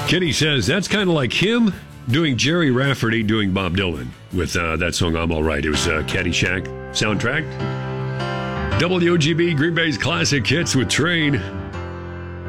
Kenny says that's kind of like him doing Jerry Rafferty doing Bob Dylan with that song I'm All Right. It was Caddyshack soundtrack. WOGB Green Bay's classic hits with Train.